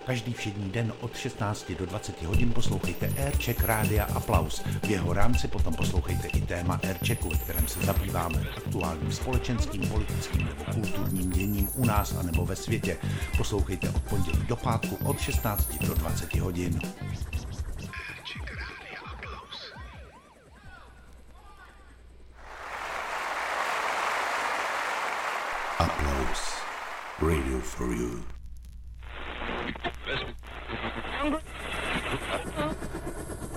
Každý všední den od 16 do 20 hodin poslouchejte Aircheck Rádia Aplaus. V jeho rámci potom poslouchejte i téma Airchecku, ve kterém se zabýváme aktuálním společenským, politickým nebo kulturním děním u nás a nebo ve světě. Poslouchejte od pondělí do pátku od 16 do 20 hodin. Applause. Radio for you.